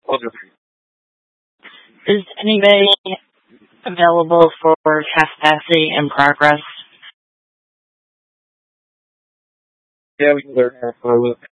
Is anybody available for chastity in progress? Yeah, we can learn how to look.